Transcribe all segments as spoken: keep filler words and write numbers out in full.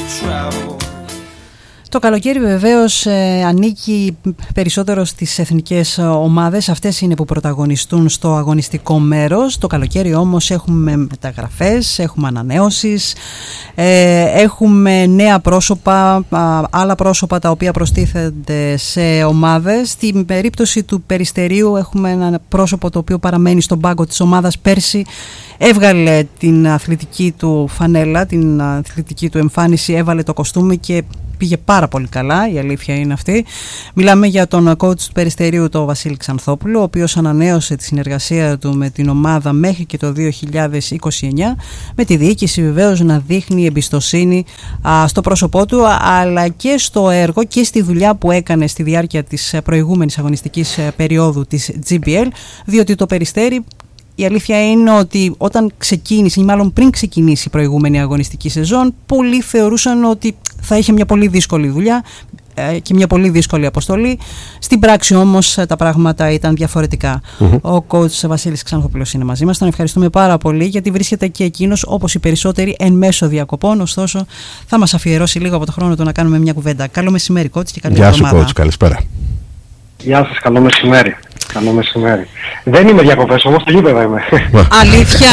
Το καλοκαίρι βεβαίως ε, ανήκει περισσότερο στις εθνικές ομάδες. Αυτές είναι που πρωταγωνιστούν στο αγωνιστικό μέρος. Το καλοκαίρι όμως έχουμε μεταγραφές, έχουμε ανανέωσεις, ε, έχουμε νέα πρόσωπα, α, άλλα πρόσωπα τα οποία προστίθενται σε ομάδες. Στην περίπτωση του Περιστερίου έχουμε ένα πρόσωπο το οποίο παραμένει στον πάγκο της ομάδας. Πέρσι έβγαλε την αθλητική του φανέλα, την αθλητική του εμφάνιση, έβαλε το κοστούμι και πήγε πάρα πολύ καλά, η αλήθεια είναι αυτή. Μιλάμε για τον coach του Περιστερίου, τον Βασίλη Ξανθόπουλο, ο οποίος ανανέωσε τη συνεργασία του με την ομάδα μέχρι και το δύο χιλιάδες είκοσι εννιά, με τη διοίκηση βεβαίως να δείχνει εμπιστοσύνη α, στο πρόσωπό του, αλλά και στο έργο και στη δουλειά που έκανε στη διάρκεια της προηγούμενης αγωνιστικής περίοδου της τζι μπι ελ, διότι το Περιστέρι, η αλήθεια είναι ότι όταν ξεκίνησε, ή μάλλον πριν ξεκινήσει η προηγούμενη αγωνιστική σεζόν, πολλοί θεωρούσαν ότι θα είχε μια πολύ δύσκολη δουλειά και μια πολύ δύσκολη αποστολή. Στην πράξη όμως τα πράγματα ήταν διαφορετικά. Mm-hmm. Ο coach Βασίλης Ξανθόπουλος είναι μαζί μας. Τον ευχαριστούμε πάρα πολύ, γιατί βρίσκεται και εκείνος, όπως οι περισσότεροι, εν μέσω διακοπών. Ωστόσο, θα μας αφιερώσει λίγο από το χρόνο του να κάνουμε μια κουβέντα. Καλό μεσημέρι, coach, και καλή Γεια εβδομάδα. σου, coach, καλησπέρα. Γεια σας, καλό μεσημέρι. Καλό μεσημέρι. Δεν είμαι διακοπές, όμως στο γήπεδο είμαι. Αλήθεια.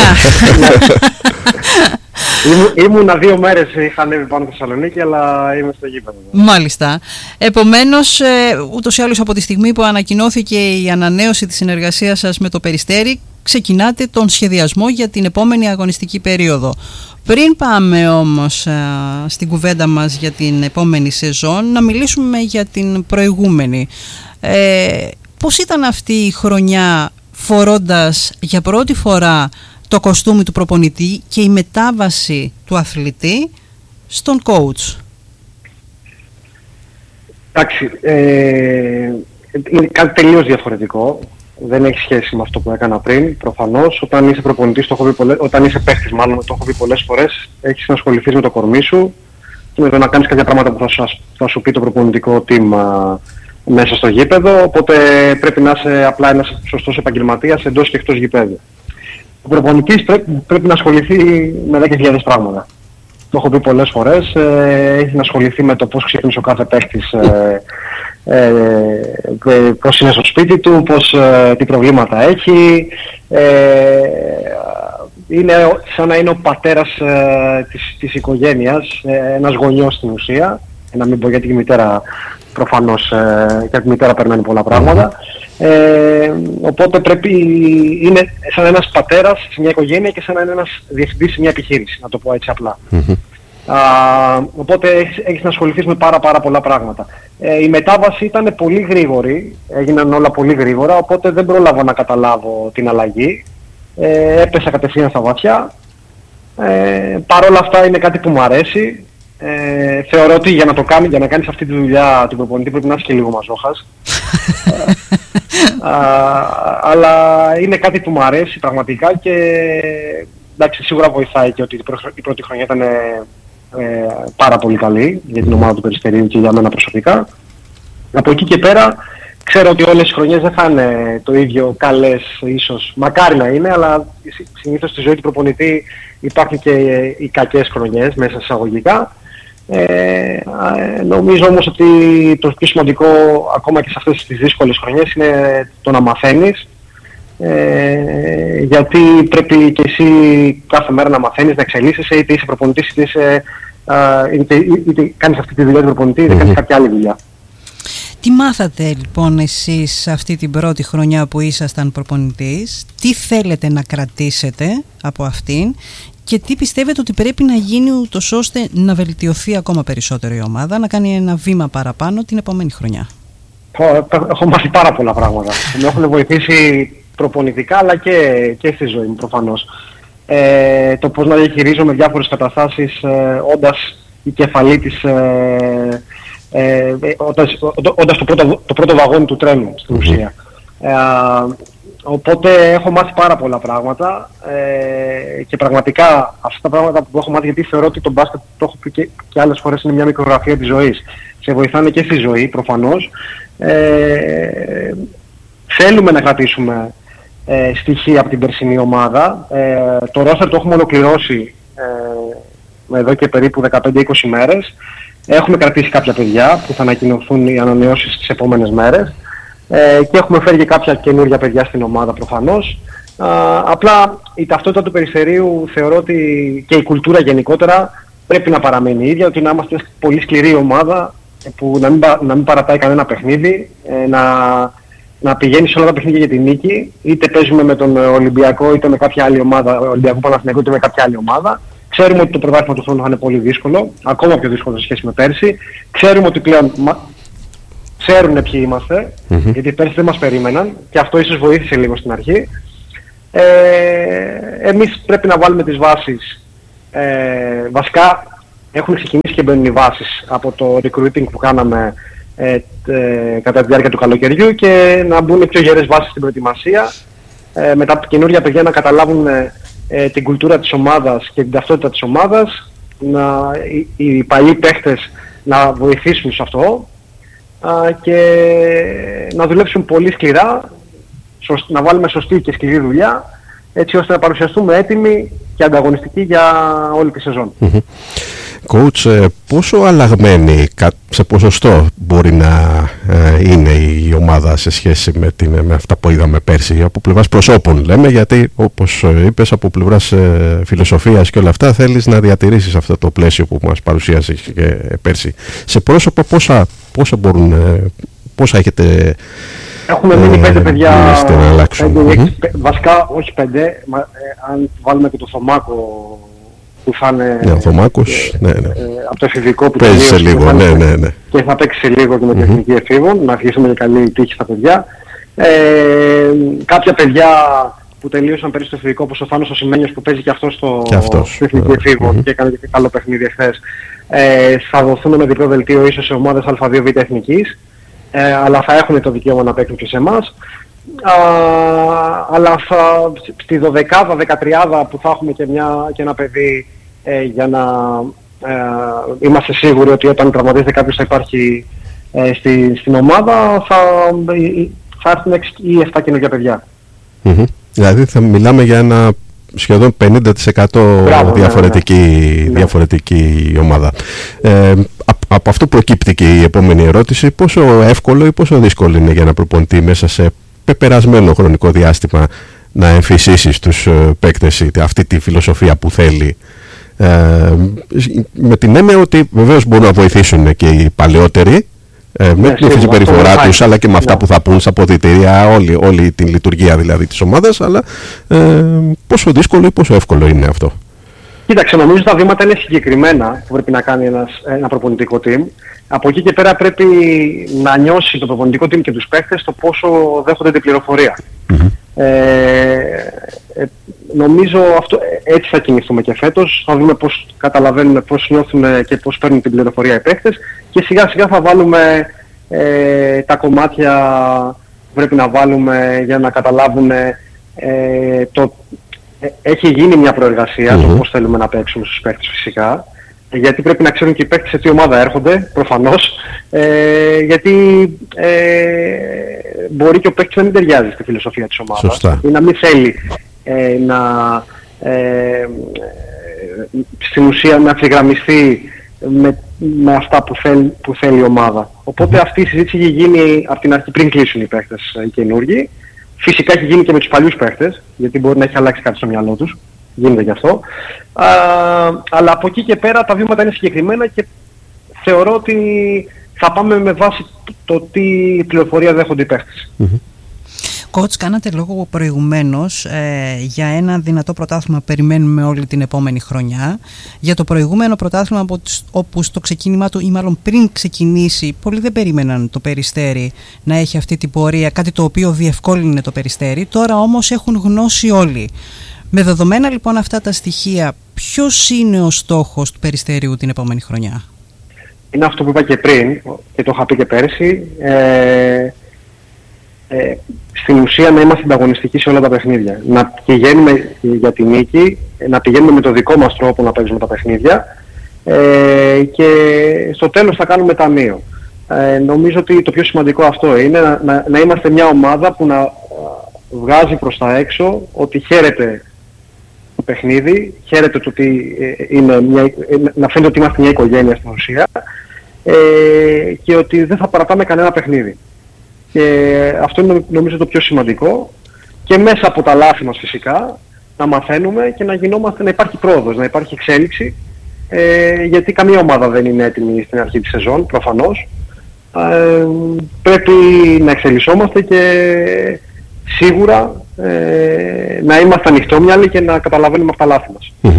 Ήμουνα δύο μέρες, είχα ανέβει πάνω στη Θεσσαλονίκη, αλλά είμαι στο γήπεδο. Μάλιστα. Επομένως, ούτως ή άλλως από τη στιγμή που ανακοινώθηκε η ανανέωση της συνεργασίας σας με το Περιστέρι, ξεκινάτε τον σχεδιασμό για την επόμενη αγωνιστική περίοδο. Πριν πάμε όμως α, στην κουβέντα μας για την επόμενη σεζόν, να μιλήσουμε για την προηγούμενη. Ε, πώς ήταν αυτή η χρονιά φορώντας για πρώτη φορά το κοστούμι του προπονητή και η μετάβαση του αθλητή στον coach? Εντάξει, ε, είναι κάτι τελείως διαφορετικό. Δεν έχει σχέση με αυτό που έκανα πριν. Προφανώς, όταν είσαι προπονητής, το έχω πει πολλές, όταν είσαι παίχτης, μάλλον το έχω πει πολλές φορές, έχεις να ασχοληθείς με το κορμί σου και με το να κάνεις κάποια πράγματα που θα σου, θα σου πει το προπονητικό team α, μέσα στο γήπεδο. Οπότε πρέπει να είσαι απλά ένας σωστός επαγγελματίας εντός και εκτός γηπέδου. Ο προπονητής πρέπει, πρέπει να ασχοληθεί με δέκα χιλιάδες πράγματα. Το έχω πει πολλές φορές. Ε, έχει να ασχοληθεί με το πώς ξύπνησε ο κάθε παίχτης, ε, ε, ε, πώς είναι στο σπίτι του, πώς, ε, τι προβλήματα έχει. Ε, είναι σαν να είναι ο πατέρας ε, της, της οικογένειας, ε, ένας γονιός στην ουσία. Να μην πω, γιατί η μητέρα προφανώς, ε, και η μητέρα περνάνε πολλά πράγματα. Ε, οπότε πρέπει, είναι σαν ένας πατέρας σε μια οικογένεια και σαν να είναι ένας διευθυντής σε μια επιχείρηση, να το πω έτσι απλά. Mm-hmm. Α, οπότε έχεις, έχεις να ασχοληθείς με πάρα πάρα πολλά πράγματα. Ε, η μετάβαση ήταν πολύ γρήγορη, έγιναν όλα πολύ γρήγορα, οπότε δεν πρόλαβα να καταλάβω την αλλαγή. Ε, έπεσα κατευθείαν στα βαθιά. Ε, Παρ' όλα αυτά είναι κάτι που μου αρέσει. Ε, θεωρώ ότι για να το κάνει, για να κάνεις αυτή τη δουλειά του προπονητή πρέπει να είσαι και λίγο μαζόχας. ε, α, αλλά είναι κάτι που μου αρέσει πραγματικά και εντάξει, σίγουρα βοηθάει και ότι η πρώτη χρονιά ήταν ε, ε, πάρα πολύ καλή για την ομάδα του Περιστερίου και για μένα προσωπικά. Από εκεί και πέρα ξέρω ότι όλες οι χρονιές δεν θα είναι το ίδιο καλές ίσως, μακάρι να είναι, αλλά συνήθως στη ζωή του προπονητή υπάρχουν και οι κακές χρονιές μέσα εισαγωγικά. Ε, νομίζω όμως ότι το πιο σημαντικό ακόμα και σε αυτές τις δύσκολες χρονιές είναι το να μαθαίνεις, ε, γιατί πρέπει και εσύ κάθε μέρα να μαθαίνεις, να εξελίσσεσαι, είτε είσαι προπονητής, είτε, είσαι, α, είτε, είτε, είτε κάνεις αυτή τη δουλειά του προπονητή, είτε κάνεις κάποια άλλη δουλειά. Τι μάθατε λοιπόν εσείς αυτή την πρώτη χρονιά που ήσασταν προπονητής, τι θέλετε να κρατήσετε από αυτήν και τι πιστεύετε ότι πρέπει να γίνει ούτως ώστε να βελτιωθεί ακόμα περισσότερο η ομάδα, να κάνει ένα βήμα παραπάνω την επόμενη χρονιά? Έχω μάθει πάρα πολλά πράγματα. Με έχουν βοηθήσει προπονητικά αλλά και, και στη ζωή μου προφανώς. Ε, το πώς να διαχειρίζομαι διάφορες καταστάσεις ε, όντας η κεφαλή της, ε, ε, όντας, όντας το, πρώτο, το πρώτο βαγόνι του τρένου στην ουσία. Ε, Οπότε έχω μάθει πάρα πολλά πράγματα ε, και πραγματικά αυτά τα πράγματα που έχω μάθει, γιατί θεωρώ ότι το μπάσκετ, το έχω πει και, και άλλες φορές, είναι μια μικρογραφία της ζωής. Σε βοηθάνε και στη ζωή προφανώς. Ε, θέλουμε να κρατήσουμε ε, στοιχεία από την περσινή ομάδα. Ε, το ρόστερ το έχουμε ολοκληρώσει ε, εδώ και περίπου δεκαπέντε είκοσι μέρες. Έχουμε κρατήσει κάποια παιδιά που θα ανακοινωθούν οι ανανεώσεις τις επόμενες μέρες ε, και έχουμε φέρει και κάποια καινούργια παιδιά στην ομάδα προφανώς. Α, απλά η ταυτότητα του Περιστερίου θεωρώ ότι και η κουλτούρα γενικότερα πρέπει να παραμείνει ίδια, ότι να είμαστε πολύ σκληρή ομάδα που να μην, να μην παρατάει κανένα παιχνίδι, ε, να, να πηγαίνει σε όλα τα παιχνίδια για την νίκη, είτε παίζουμε με τον Ολυμπιακό είτε με κάποια άλλη ομάδα, Ολυμπιακό Παναθηναϊκό είτε με κάποια άλλη ομάδα. Ξέρουμε ότι το πρωτάθλημα του χρόνου θα είναι πολύ δύσκολο, ακόμα πιο δύσκολο σε σχέση με πέρσι. Ξέρουμε ότι πλέον μα... ξέρουν ποιοι είμαστε, mm-hmm. γιατί πέρσι δεν μας περίμεναν και αυτό ίσως βοήθησε λίγο στην αρχή. Ε, εμείς πρέπει να βάλουμε τις βάσεις. Ε, βασικά έχουν ξεκινήσει και μπαίνουν οι βάσεις από το recruiting που κάναμε ε, ε, κατά τη διάρκεια του καλοκαιριού και να μπουν πιο γερές βάσεις στην προετοιμασία. Ε, με τα καινούργια παιδιά να καταλάβουν ε, την κουλτούρα της ομάδας και την ταυτότητα της ομάδας, να, οι, οι παλιοί παίχτες να βοηθήσουν σε αυτό α, και να δουλέψουν πολύ σκληρά, σωσ, να βάλουμε σωστή και σκληρή δουλειά, έτσι ώστε να παρουσιαστούμε έτοιμοι και ανταγωνιστικοί για όλη τη σεζόν. Mm-hmm. Coach, πόσο αλλαγμένη σε ποσοστό μπορεί να ε, είναι η ομάδα σε σχέση με, την, με αυτά που είδαμε πέρσι, από πλευράς προσώπων λέμε, γιατί όπως είπες από πλευράς ε, φιλοσοφίας και όλα αυτά θέλεις να διατηρήσεις αυτό το πλαίσιο που μας παρουσίασε και πέρσι. Σε πρόσωπα πόσα, πόσα μπορούν, ε, πόσα έχετε... Έχουμε μείνει πέντε παιδιά, πέντε, mm-hmm. πέ, βασικά όχι πέντε, μα, ε, αν βάλουμε και το Θωμάκο που θα είναι ναι, ο Θωμάκος, ε, ναι, ναι. Ε, από το εφηβικό που παίζει σε λίγο, ναι, ναι, ναι. και θα παίξει σε λίγο και με την mm-hmm. εθνική εφήβων, να αρχίσουμε και καλή τύχη στα παιδιά. Ε, κάποια παιδιά που τελείωσαν πέρυσι στο εφηβικό, όπως ο Θάνος ο Σημαίνιος που παίζει και αυτός στο εθνική εφήβων mm-hmm. και έκανε και καλό παιχνίδι εχθές, ε, θα δοθούν με διπλό δελτίο ίσως σε ομάδες Α δύο Β εθνικής. Ε, αλλά θα έχουν το δικαίωμα να παίξουν και σε εμάς. Α, αλλά θα, στη δωδεκάδα, δεκατριάδα που θα έχουμε και, μια, και ένα παιδί ε, για να ε, είμαστε σίγουροι ότι όταν τραυματίζεται κάποιος θα υπάρχει ε, στη, στην ομάδα, θα, θα έρθουν έξι ή επτά καινούργια παιδιά. Mm-hmm. Δηλαδή θα μιλάμε για ένα σχεδόν πενήντα τοις εκατό Μπράβο, διαφορετική, ναι, ναι. διαφορετική ομάδα. Ε, Από αυτό προκύπτει και η επόμενη ερώτηση. Πόσο εύκολο ή πόσο δύσκολο είναι για ένα προπονητή μέσα σε πεπερασμένο χρονικό διάστημα να εμφυσίσει στους παίκτες αυτή τη φιλοσοφία που θέλει, ε, με την έννοια ότι βεβαίως μπορούν να βοηθήσουν και οι παλαιότεροι ε, με την φυσική περιφορά τους, αλλά και με αυτά yeah. που θα πούν στα αποδυτήρια, όλη, όλη την λειτουργία δηλαδή της ομάδας, αλλά ε, πόσο δύσκολο ή πόσο εύκολο είναι αυτό? Κοίταξε, νομίζω τα βήματα είναι συγκεκριμένα που πρέπει να κάνει ένας, ένα προπονητικό team. Από εκεί και πέρα πρέπει να νιώσει το προπονητικό team και τους παίχτες το πόσο δέχονται την πληροφορία. Mm-hmm. Ε, ε, νομίζω αυτό, έτσι θα κινηθούμε και φέτος. Θα δούμε πώς καταλαβαίνουμε, πώς νιώθουν και πώς παίρνουν την πληροφορία οι παίχτες και σιγά σιγά θα βάλουμε ε, τα κομμάτια που πρέπει να βάλουμε για να καταλάβουν ε, το... Έχει γίνει μια προεργασία mm-hmm. το πώς θέλουμε να παίξουμε στους παίκτες φυσικά, γιατί πρέπει να ξέρουν και οι παίκτες σε τι ομάδα έρχονται, προφανώς, ε, γιατί ε, μπορεί και ο παίκτης να μην ταιριάζει στη φιλοσοφία της ομάδας. Σωστά. Ή να μην θέλει ε, να ε, στην ουσία να ευθυγραμμιστεί με, με αυτά που θέλει, που θέλει η ομάδα. Οπότε mm-hmm. αυτή η συζήτηση έχει γίνει από την αρχή πριν κλείσουν οι παίκτες οι καινούργοι. Φυσικά έχει γίνει και με τους παλιούς παίχτες, γιατί μπορεί να έχει αλλάξει κάτι στο μυαλό τους. Γίνεται και αυτό. Α, αλλά από εκεί και πέρα τα βήματα είναι συγκεκριμένα και θεωρώ ότι θα πάμε με βάση το τι πληροφορία δέχονται οι παίχτες. Mm-hmm. Coach, κάνατε λόγο προηγουμένως ε, για ένα δυνατό πρωτάθλημα που περιμένουμε όλη την επόμενη χρονιά. Για το προηγούμενο πρωτάθλημα όπου στο ξεκίνημα του, ή μάλλον πριν ξεκινήσει, πολλοί δεν περίμεναν το Περιστέρι να έχει αυτή την πορεία, κάτι το οποίο διευκόλυνε το Περιστέρι. Τώρα όμως έχουν γνώση όλοι. Με δεδομένα λοιπόν αυτά τα στοιχεία, ποιος είναι ο στόχος του Περιστέριου την επόμενη χρονιά? Είναι αυτό που είπα και πριν και το είχα πει και πέρσι. Ε, Ε, στην ουσία να είμαστε ανταγωνιστικοί σε όλα τα παιχνίδια. Να πηγαίνουμε για τη νίκη, να πηγαίνουμε με το δικό μας τρόπο να παίζουμε τα παιχνίδια ε, και στο τέλος θα κάνουμε ταμείο. Ε, νομίζω ότι το πιο σημαντικό αυτό είναι να, να, να είμαστε μια ομάδα που να βγάζει προς τα έξω ότι χαίρεται παιχνίδι, χαίρεται το ότι είναι μια, να φαίνεται ότι είμαστε μια οικογένεια στην ουσία ε, και ότι δεν θα παρατάμε κανένα παιχνίδι. Και αυτό είναι νομίζω το πιο σημαντικό και μέσα από τα λάθη μας φυσικά να μαθαίνουμε και να γινόμαστε, να υπάρχει πρόοδος, να υπάρχει εξέλιξη ε, γιατί καμία ομάδα δεν είναι έτοιμη στην αρχή της σεζόν προφανώς. Ε, πρέπει να εξελισσόμαστε και σίγουρα ε, να είμαστε ανοιχτόμυαλοι και να καταλαβαίνουμε αυτά τα λάθη μας. Mm-hmm.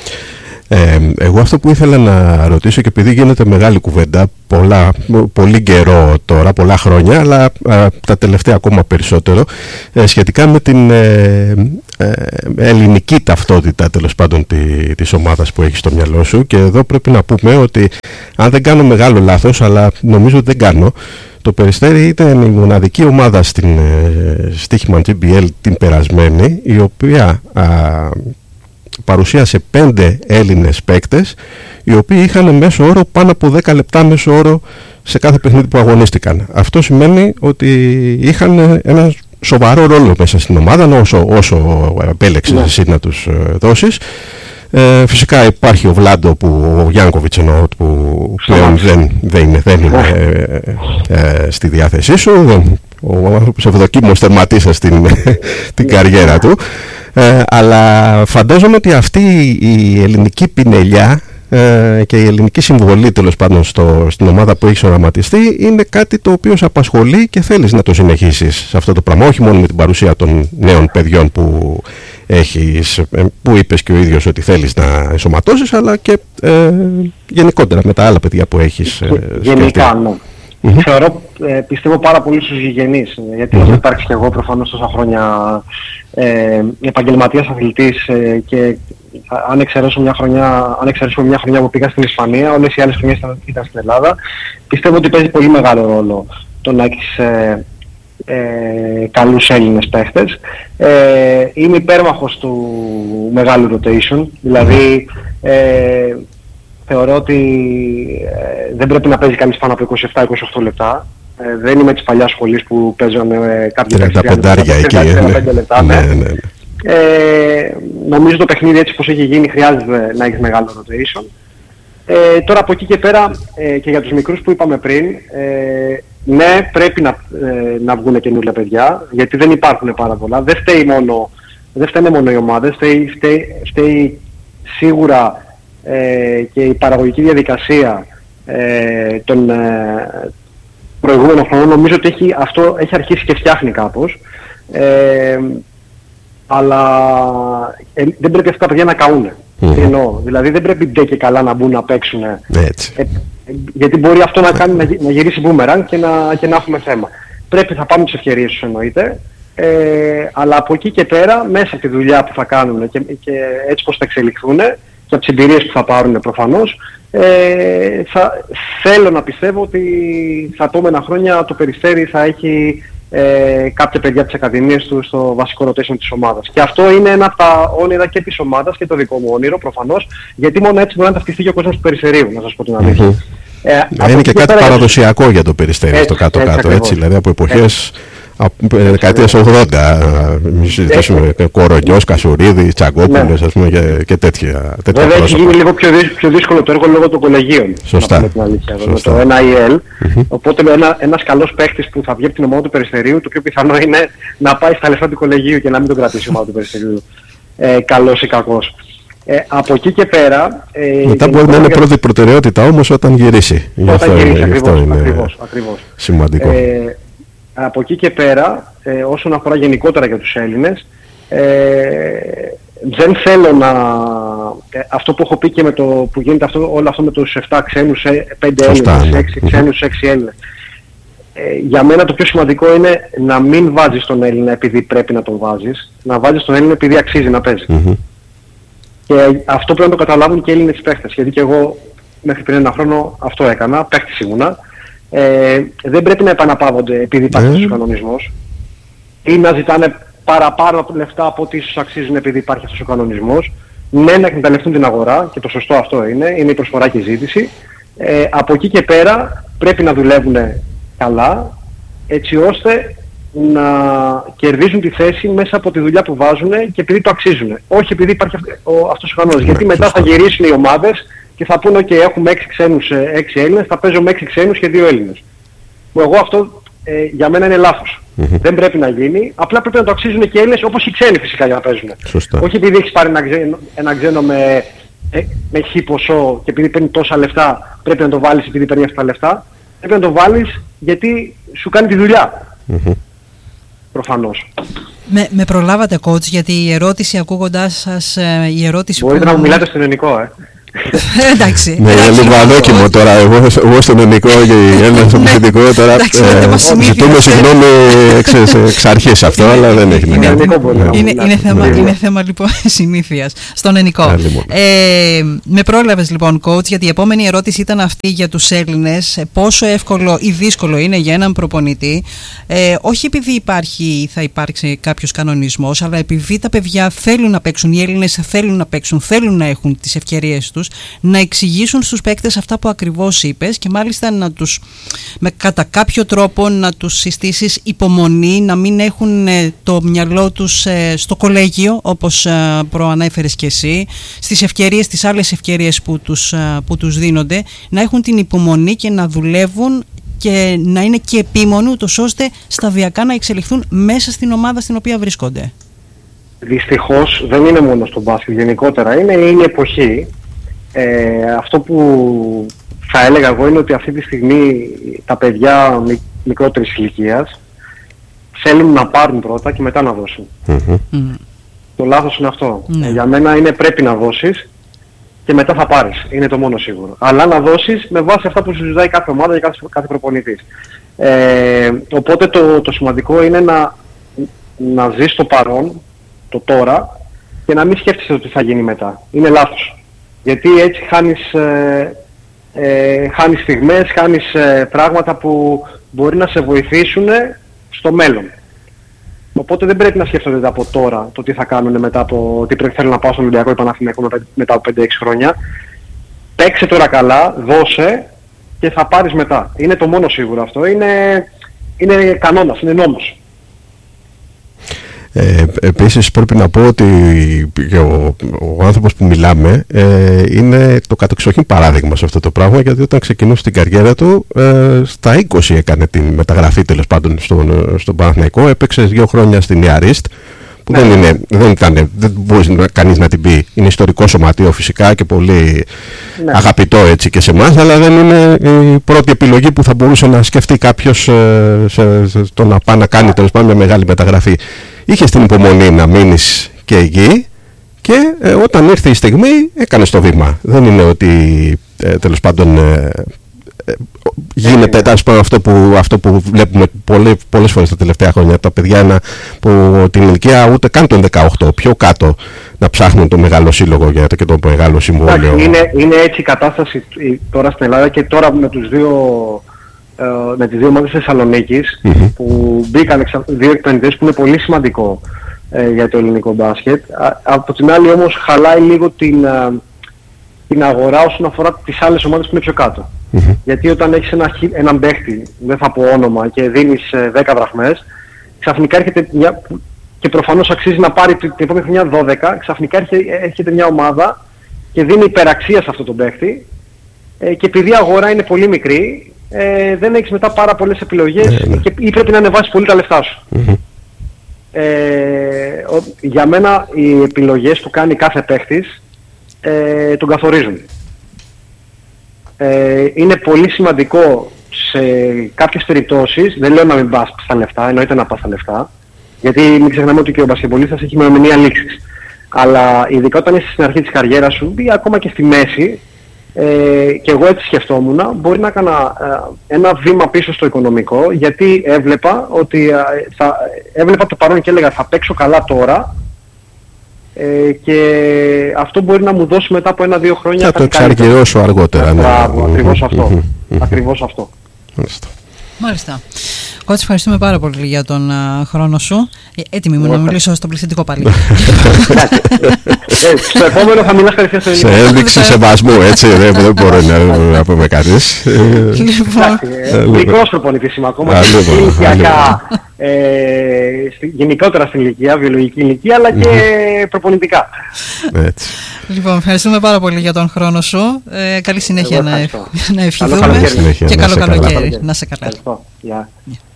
Ε, εγώ αυτό που ήθελα να ρωτήσω, και επειδή γίνεται μεγάλη κουβέντα πολλά, πολύ καιρό τώρα, πολλά χρόνια, αλλά α, τα τελευταία ακόμα περισσότερο, ε, σχετικά με την ε, ε, ελληνική ταυτότητα τέλος πάντων τη, της ομάδας που έχει στο μυαλό σου, και εδώ πρέπει να πούμε ότι αν δεν κάνω μεγάλο λάθος, αλλά νομίζω ότι δεν κάνω, το Περιστέρι ήταν η μοναδική ομάδα στην ε, στοίχημα τζι μπι ελ την περασμένη, η οποία α, παρουσίασε πέντε Έλληνες παίκτες, οι οποίοι είχαν μέσο όρο πάνω από δέκα λεπτά μέσο όρο σε κάθε παιχνίδι που αγωνίστηκαν. Αυτό σημαίνει ότι είχαν ένα σοβαρό ρόλο μέσα στην ομάδα, όσο, όσο επέλεξες εσύ να τους δώσεις. Ε, φυσικά υπάρχει ο Βλάντο, που, ο Γιάνκοβιτς εννοώ, που πλέον δεν, δεν είναι, δεν είναι ε, ε, στη διάθεσή σου. Δεν, ο άνθρωπος ευδοκίμως τερματίσας την, την καριέρα του. Ε, αλλά φαντάζομαι ότι αυτή η ελληνική πινελιά ε, και η ελληνική συμβολή τέλος πάντων στο, στην ομάδα που έχεις οραματιστεί είναι κάτι το οποίο σε απασχολεί και θέλεις να το συνεχίσεις σε αυτό το πράγμα, όχι μόνο με την παρουσία των νέων παιδιών που έχεις, που είπες και ο ίδιος ότι θέλεις να ενσωματώσεις, αλλά και ε, γενικότερα με τα άλλα παιδιά που έχεις ε, γενικά, ναι. Mm-hmm. Θεωρώ, ε, πιστεύω πάρα πολύ στους γηγενείς, γιατί mm-hmm. έχω υπάρξει και εγώ προφανώς τόσα χρόνια ε, επαγγελματίας αθλητής ε, και αν εξαιρέσω μια χρονιά, αν εξαιρέσουμε μια χρονιά που πήγα στην Ισπανία, όλες οι άλλες χρονιές ήταν, ήταν στην Ελλάδα. Πιστεύω ότι παίζει πολύ μεγάλο ρόλο το να έχεις ε, ε, καλούς Έλληνες παίχτες. Ε, είμαι υπέρμαχος του μεγάλου rotation, δηλαδή ε, θεωρώ ότι ε, δεν πρέπει να παίζει κανείς πάνω από είκοσι επτά είκοσι οκτώ λεπτά. Ε, δεν είμαι της παλιάς σχολής που παίζουν ε, κάποιοι τριάντα πέντε εκεί, λεπτά. Ναι, ναι, ναι. Ε, νομίζω το παιχνίδι έτσι πως έχει γίνει χρειάζεται να έχεις μεγάλο rotation. Ε, τώρα από εκεί και πέρα ε, και για τους μικρούς που είπαμε πριν, ε, ναι, πρέπει να, ε, να βγουν καινούργια παιδιά, γιατί δεν υπάρχουν πάρα πολλά. Δεν φταίει μόνο, δεν φταίνε μόνο οι ομάδες, φταίει, φταίει, φταίει σίγουρα ε, και η παραγωγική διαδικασία ε, των ε, προηγούμενων χρόνων. Νομίζω ότι έχει, αυτό έχει αρχίσει και φτιάχνει κάπως. Ε, αλλά ε, δεν πρέπει αυτά τα παιδιά να καούνε. Mm. Τι εννοώ, δηλαδή δεν πρέπει ντε και καλά να μπουν να παίξουν. Ε, ε, γιατί μπορεί αυτό να κάνει να, να γυρίσει μπούμεραν και να, και να έχουμε θέμα. Πρέπει θα πάμε τις ευκαιρίες τους εννοείται, ε, αλλά από εκεί και πέρα μέσα από τη δουλειά που θα κάνουν και, και έτσι πως θα εξελιχθούν και από τις εμπειρίες που θα πάρουν προφανώς, ε, θα, θέλω να πιστεύω ότι στα επόμενα χρόνια το Περιστέρι θα έχει Ε, κάποια παιδιά από τις ακαδημίες του στο βασικό rotation της ομάδας. Και αυτό είναι ένα από τα όνειρα και της ομάδας και το δικό μου όνειρο προφανώς, γιατί μόνο έτσι μπορεί να ταυτιστεί και ο κόσμος του Περιστερίου, να σας πω την αλήθεια. Mm-hmm. Ε, είναι και κάτι παραδοσιακό για, για το Περιστέρι στο κάτω-κάτω, έτσι, έτσι, δηλαδή από εποχές δεκαετίας ογδόντα, μη συζητήσουμε Κορονιός, Κασουρίδη, Τσαγκόπουλος, ας πούμε, και, και τέτοια, τέτοια βέβαια έχει γίνει λίγο πιο, πιο δύσκολο το έργο λόγω των κολεγίων. Σωστά. Με την αλήθεια, με το εν άι ελ. Mm-hmm. Οπότε ένα, ένας καλός παίκτης που θα βγει από την ομάδα του Περιστερίου, το πιο πιθανό είναι να πάει στα λεφτά του κολεγίου και να μην τον κρατήσει η ομάδα του Περιστερίου. Ε, καλός ή κακός. Ε, από εκεί και πέρα... Ε, μετά μπορεί να είναι πρώτη προτεραιότητα όμως όταν γυρίσει. Όταν γυρίσει, ακριβώς, ακριβώς, ακριβώς. Σημαντικό. Ε, από εκεί και πέρα, ε, όσον αφορά γενικότερα για τους Έλληνες, ε, δεν θέλω να... Ε, αυτό που έχω πει και με το που γίνεται αυτό, όλο αυτό με τους επτά ξένους, πέντε Έλληνες, έξι ξένους, έξι Έλληνες. Ε, για μένα το πιο σημαντικό είναι να μην βάζεις τον Έλληνα επειδή πρέπει να τον βάζεις, να βάζεις τον Έλληνα επειδή αξίζει να παίζει. Mm-hmm. Και αυτό πρέπει να το καταλάβουν και οι Έλληνες παίχτες, γιατί και εγώ μέχρι πριν ένα χρόνο αυτό έκανα, παίχτης ήμουνα. Ε, δεν πρέπει να επαναπαύονται επειδή υπάρχει αυτός ο κανονισμός ή να ζητάνε παραπάνω λεφτά από ό,τι ίσως αξίζουν επειδή υπάρχει αυτός ο κανονισμός. Ναι, να εκμεταλλευτούν την αγορά και το σωστό αυτό είναι, είναι η προσφορά και η ζήτηση. Ε, από εκεί και πέρα πρέπει να δουλεύουν καλά έτσι ώστε να κερδίζουν τη θέση μέσα από τη δουλειά που βάζουν και επειδή το αξίζουν. Όχι επειδή υπάρχει αυτός ο κανόνας. Γιατί μετά θα γυρίσουν οι ομάδες και θα πούνε ότι okay, έχουμε έξι ξένους, έξι Έλληνες, θα παίζω με έξι ξένους και δύο Έλληνες. Που εγώ αυτό ε, για μένα είναι λάθος. Mm-hmm. Δεν πρέπει να γίνει. Απλά πρέπει να το αξίζουν και οι Έλληνες όπως οι ξένοι φυσικά για να παίζουν. Σωστά. Όχι επειδή έχεις πάρει ένα ξένο, ένα ξένο με, ε, με χι ποσό και επειδή παίρνει τόσα λεφτά πρέπει να το βάλεις επειδή παίρνει αυτά τα λεφτά. Πρέπει να το βάλεις γιατί σου κάνει τη δουλειά. Mm-hmm. Προφανώς. Με, με προλάβατε coach, γιατί η ερώτηση ακούγοντάς σας, η ερώτηση μπορείτε που... να μου μιλάτε στον ελληνικό, ε. Εντάξει. Ναι, είναι λίγο ανώκιμο τώρα. Εγώ στον ελληνικό και η Έλληνα στο πληθυντικό τώρα. Ζητούμε συγγνώμη εξ αρχής αυτό, αλλά δεν έχει να κάνει. Είναι θέμα λοιπόν συνήθειας. Στον ελληνικό. Με πρόλαβες λοιπόν coach, γιατί η επόμενη ερώτηση ήταν αυτή για τους Έλληνες. Πόσο εύκολο ή δύσκολο είναι για έναν προπονητή, όχι επειδή υπάρχει, θα υπάρξει κάποιος κανονισμός, αλλά επειδή τα παιδιά θέλουν να παίξουν, οι Έλληνες θέλουν να παίξουν, θέλουν να έχουν τις ευκαιρίες τους, να εξηγήσουν στους παίκτες αυτά που ακριβώς είπες και μάλιστα να τους, με, κατά κάποιο τρόπο να τους συστήσεις υπομονή, να μην έχουν ε, το μυαλό τους ε, στο κολέγιο όπως ε, προανέφερες και εσύ, στις ευκαιρίες, τις άλλες ευκαιρίες που τους, ε, που τους δίνονται, να έχουν την υπομονή και να δουλεύουν και να είναι και επίμονοι ούτως ώστε σταδιακά να εξελιχθούν μέσα στην ομάδα στην οποία βρίσκονται. Δυστυχώς δεν είναι μόνο στο μπάσκετ, γενικότερα είναι, είναι η εποχή. Ε, αυτό που θα έλεγα εγώ είναι ότι αυτή τη στιγμή τα παιδιά μικ, μικρότερης ηλικίας θέλουν να πάρουν πρώτα και μετά να δώσουν. Mm-hmm. Mm. Το λάθος είναι αυτό. Mm. Ε, για μένα είναι πρέπει να δώσεις και μετά θα πάρεις. Είναι το μόνο σίγουρο. Αλλά να δώσεις με βάση αυτά που σου ζητάει κάθε ομάδα και κάθε, κάθε προπονητής. Ε, οπότε το, το σημαντικό είναι να, να ζεις το παρόν, το τώρα και να μην σκέφτεσαι το τι θα γίνει μετά. Είναι λάθος. Γιατί έτσι χάνεις, ε, ε, χάνεις στιγμές, χάνεις ε, πράγματα που μπορεί να σε βοηθήσουν στο μέλλον. Οπότε δεν πρέπει να σκέφτονται από τώρα το τι θα κάνουν μετά από τι πρέπει θέλω να πάω στον Ολυμπιακό ή Παναθηναϊκό μετά από πέντε έξι χρόνια. Παίξε τώρα καλά, δώσε και θα πάρεις μετά. Είναι το μόνο σίγουρο αυτό. Είναι, είναι κανόνας, είναι νόμος. Ε, επίσης πρέπει να πω ότι ο, ο άνθρωπος που μιλάμε ε, είναι το κατεξοχήν παράδειγμα σε αυτό το πράγμα, γιατί όταν ξεκινούσε την καριέρα του ε, στα είκοσι έκανε την μεταγραφή τέλος πάντων στον, στον Παναθηναϊκό, έπαιξε δύο χρόνια στην Ιαρίστ που ναι. δεν, είναι, δεν, ήταν, δεν μπορεί κανείς να την πει, είναι ιστορικό σωματείο φυσικά και πολύ ναι. αγαπητό έτσι και σε εμάς, αλλά δεν είναι η πρώτη επιλογή που θα μπορούσε να σκεφτεί κάποιος ε, σε, σε, το να πάει να κάνει τέλος πάντων μια μεγάλη μεταγραφή. Είχες την υπομονή να μείνεις και εκεί και ε, όταν ήρθε η στιγμή έκανες το βήμα. Δεν είναι ότι ε, τέλος πάντων ε, ε, γίνεται ε, πούμε, αυτό, που, αυτό που βλέπουμε πολλές, πολλές φορές τα τελευταία χρόνια. Τα παιδιά ένα, που την ηλικία ούτε καν τον δεκαοκτώ, πιο κάτω να ψάχνουν το μεγάλο σύλλογο για το, και το μεγάλο συμβόλαιο. Είναι, είναι έτσι η κατάσταση τώρα στην Ελλάδα και τώρα με τους δύο... με τις δύο ομάδες της Θεσσαλονίκης mm-hmm. που μπήκαν εξα... δύο εκπαιδευτές που είναι πολύ σημαντικό ε, για το ελληνικό μπάσκετ. Α, από την άλλη όμως χαλάει λίγο την, α, την αγορά όσον αφορά τις άλλες ομάδες που είναι πιο κάτω. Mm-hmm. Γιατί όταν έχεις ένα, έναν παίχτη, δεν θα πω όνομα, και δίνεις ε, δέκα δραχμές, ξαφνικά έρχεται μια... και προφανώς αξίζει να πάρει την επόμενη χρονιά δώδεκα, ξαφνικά έρχεται μια ομάδα και δίνει υπεραξία σε αυτό τον παίχτη ε, και επειδή η αγορά είναι πολύ μικρή, Ε, δεν έχεις μετά πάρα πολλές επιλογές ναι, ναι. Και, ή πρέπει να ανεβάσεις πολύ τα λεφτά σου. Mm-hmm. Ε, ο, για μένα οι επιλογές που κάνει κάθε παίχτης ε, τον καθορίζουν. Ε, είναι πολύ σημαντικό σε κάποιες περιπτώσεις, δεν λέω να μην πας στα λεφτά, εννοείται να πας στα λεφτά, γιατί μην ξεχνάμε ότι και ο μπασκετμπολίστας έχει ημερομηνία λήξης. Αλλά ειδικά όταν είσαι στην αρχή της καριέρας σου ή ακόμα και στη μέση, Ε, και εγώ έτσι σκεφτόμουν, μπορεί να έκανα ε, ένα βήμα πίσω στο οικονομικό, γιατί έβλεπα ότι ε, θα, έβλεπα το παρόν και έλεγα θα παίξω καλά τώρα ε, και αυτό μπορεί να μου δώσει μετά από ένα-δύο χρόνια. Θα το εξαργυρώσω αργότερα. Ναι. Μπράβο, ακριβώς αυτό. Mm-hmm. Ακριβώς αυτό. Μάλιστα. Μάλιστα. Κότς, ευχαριστούμε πάρα πολύ για τον uh, χρόνο σου. Έτοιμη μου να μιλήσω στο πληθυντικό πάλι. Στο επόμενο θα μιλάς κατευθείαν στο ελληνικό. Σε ένδειξη σεβασμού, έτσι, δεν μπορώ να πούμε κανείς. Μικρός προπονητής είμαι ακόμα. ε, γενικότερα στην ηλικία, βιολογική ηλικία, αλλά και mm-hmm. προπονητικά. Έτσι. Λοιπόν, ευχαριστούμε πάρα πολύ για τον χρόνο σου. Ε, καλή συνέχεια να, να ευχηθούμε καλό και καλό καλοκαίρι. καλοκαίρι. Να σε καλά. Ευχαριστώ. Yeah. Yeah.